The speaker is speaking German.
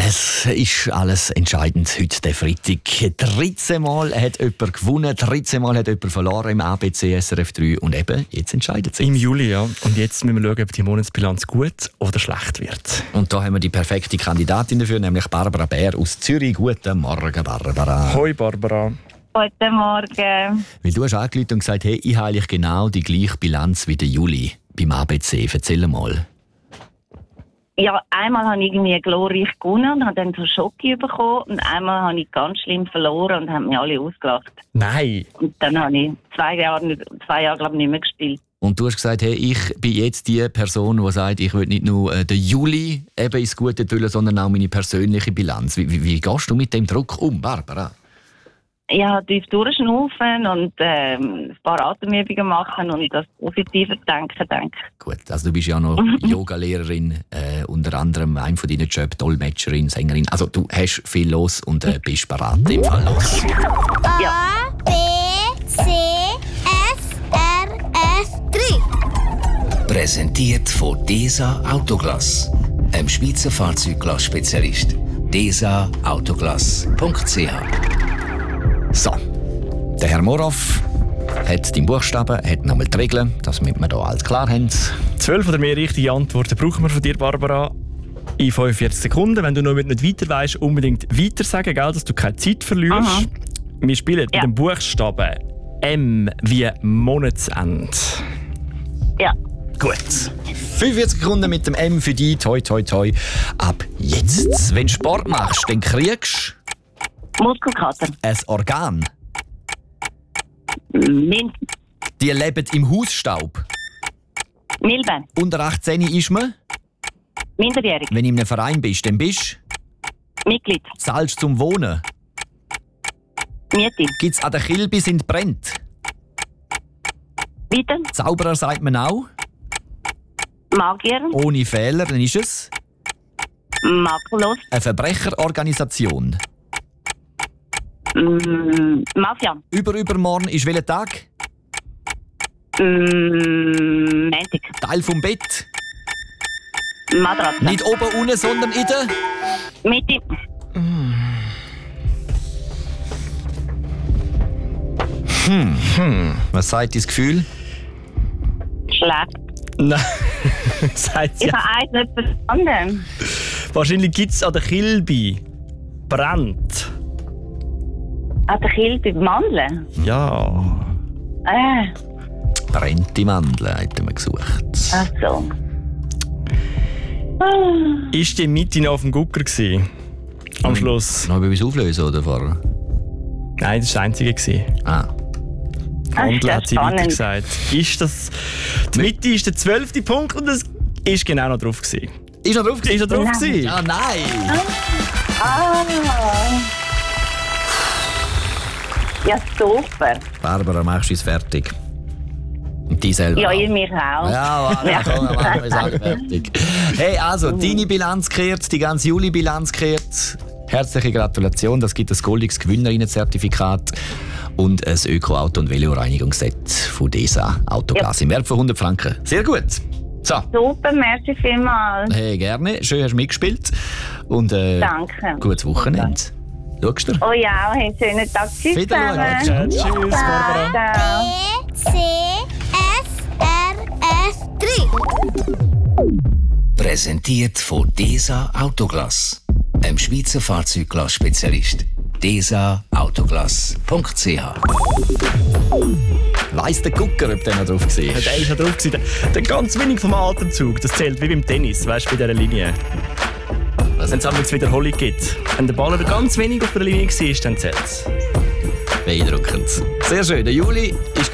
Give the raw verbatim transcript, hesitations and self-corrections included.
Es ist alles entscheidend heute, der Freitag. dreizehn Mal hat jemand gewonnen, dreizehn Mal hat jemand verloren im A B C S R F drei. Und eben, jetzt entscheidet es. Im Juli, ja. Und jetzt müssen wir schauen, ob die Monatsbilanz gut oder schlecht wird. Und da haben wir die perfekte Kandidatin dafür, nämlich Barbara Bär aus Zürich. Guten Morgen, Barbara. Hoi, Barbara. Guten Morgen. Weil du hast angerufen und gesagt, hey, ich habe eigentlich genau die gleiche Bilanz wie der Juli beim A B C. Erzähl mal. Ja, einmal habe ich irgendwie glorreich gewonnen und habe dann so Schocke bekommen. Und einmal habe ich ganz schlimm verloren und haben mich alle ausgelacht. Nein. Und dann habe ich zwei Jahre, zwei Jahre glaube ich, nicht mehr gespielt. Und du hast gesagt, hey, ich bin jetzt die Person, die sagt, ich will nicht nur äh, den Juli eben ins Gute tun, sondern auch meine persönliche Bilanz. Wie, wie, wie gehst du mit dem Druck um, Barbara? Ja, tief durchschnaufen und ähm, ein paar Atemübungen machen und das positive Denken denken. Gut, also du bist ja noch Yoga-Lehrerin, äh, unter anderem ein von deinen Jobs, Dolmetscherin, Sängerin. Also du hast viel los und äh, bist bereit im Fall los. Ja. A, B, C, S, R, F drei. Präsentiert von DESA Autoglass, einem Schweizer Fahrzeugglass-Spezialist. desa autoglass punkt c h. So, der Herr Morov hat deinen Buchstaben, hat nochmal die Regeln, damit wir hier alles klar haben. Zwölf oder mehr richtige Antworten brauchen wir von dir, Barbara. In fünfundvierzig Sekunden. Wenn du noch nicht weiter weißt, unbedingt weiter sagen, gell, dass du keine Zeit verlierst. Aha. Wir spielen Ja. mit dem Buchstaben M wie Monatsende. Ja. Gut. fünfundvierzig Sekunden mit dem M für dich, toi toi toi. Ab jetzt. Wenn du Sport machst, dann kriegst Muskelkater. du ein Organ. Min Die leben im Hausstaub. Milben. Unter achtzehn ist man. Minderjährig. Wenn du in einem Verein bist, dann bist du. Mitglied. Zahlst zum Wohnen. Miete. Gibt es an der Kilbe, sind brennt. Weiter. Zauberer sagt man auch. Magier. Ohne Fehler, dann ist es Makellos. eine Verbrecherorganisation. Mm, Mafia. Überübermorgen ist welcher Tag? Mm, Montag. Teil vom Bett. Matratze. Nicht oben, unten, sondern in der... Mitte. Was sagt dein Gefühl? Schlecht. Nein, sagt sie. Ich habe eins nicht verstanden. Wahrscheinlich gibt es an der Kilbe brennt. An der Kilbe Mandeln. Ja. Äh, Brennte Mandeln, hätten wir gesucht. ach so. Ist die Mitte noch auf dem Gucker gewesen? Am Schluss? Noch etwas auflösen, oder? Vorher? Nein, das war das Einzige gewesen. Ah. Das ist Handel ja hat sie spannend. weiter gesagt. Ist das, die Mitte ist der zwölfte Punkt und das ist genau noch drauf gewesen. Ist noch drauf? Ist noch drauf Nein. gewesen? Ja, nein! Ah. Ja, super. Barbara, machst du es fertig? Und die selber Ja, auch. ihr mich auch. Ja, warte, komm, dann machen wir es auch fertig. Hey, also, deine Bilanz kehrt, die ganze Juli-Bilanz kehrt. Herzliche Gratulation, das gibt ein goldiges Gewinnerinnen-Zertifikat und ein Öko-Auto- und Veloreinigungsset von DESA Autoglas im Wert von hundert Franken. Sehr gut. So, Super, merci vielmals. hey, gerne. Schön, hast du mitgespielt. Und äh, Danke. gutes Wochenende. Schaust du? Oh ja, einen schönen Tag. Tschüss Wiedersehen. zusammen. Ja, tschüss, Barbara. Ciao. B, C, S, R, F drei. Präsentiert von DESA Autoglass, einem Schweizer Fahrzeugglass-Spezialist. desa autoglass punkt c h. Weiss der Gucker, ob der noch drauf war? Der ist noch drauf gewesen. Der, der ganz wenig vom Atemzug. Das zählt wie beim Tennis, weißt du, bei dieser Linie. Wenn es einmal Wiederholung gibt. Wenn der Ball aber ganz wenig auf der Linie war, dann zählt es. Beeindruckend. Sehr schön. Der Juli ist